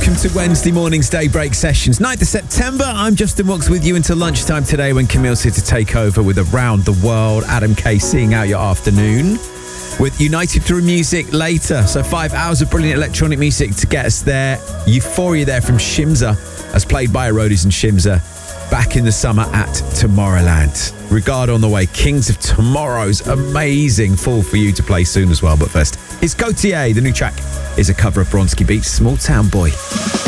welcome to Wednesday morning's Daybreak Sessions. 9th of September, I'm Justin Wooks with you until lunchtime today when Camille's here to take over with Around the World. Adam K seeing out your afternoon with United Through Music later. So 5 hours of brilliant electronic music to get us there. Euphoria there from Shimza, as played by Roadies and Shimza, back in the summer at Tomorrowland. Regard on the way. Kings of Tomorrow's amazing Fall for you to play soon as well. But first, it's Gautier. The new track is a cover of Bronski Beats' Small Town Boy.